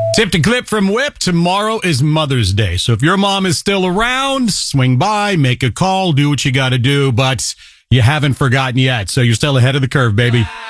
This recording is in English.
Tip to clip from Whip. Tomorrow is Mother's Day. So if your mom is still around, swing by, make a call, do what you got to do. But you haven't forgotten yet. So you're still ahead of the curve, baby.